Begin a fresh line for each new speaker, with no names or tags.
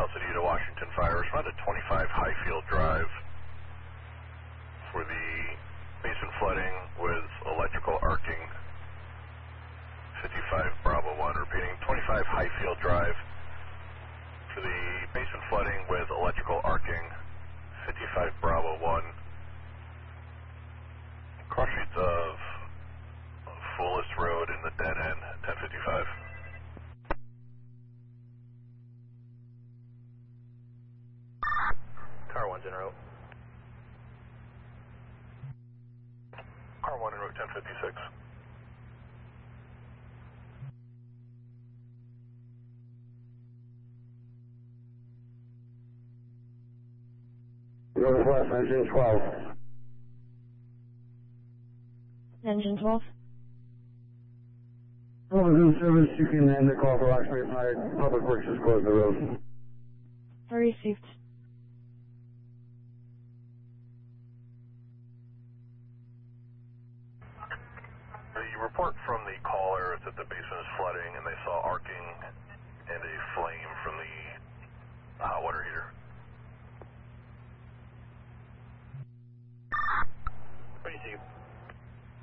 City to Washington Fire. Respond to 25 Highfield Drive for the basement flooding with electrical arcing. 55 Bravo 1. Repeating, 25 Highfield Drive for the basement flooding with electrical arcing. 55 Bravo 1. Cross streets of Fullis Road in the dead end, 1055.
Car 1's en route.
Car 1 en route 1056.
Northwest, engine 12.
Engine 12.
Well, in service, you can end the call for Roxbury Fire. Public Works has closed the road.
Received.
The report from the caller is that the basement is flooding and they saw arcing and a flame from the hot water heater.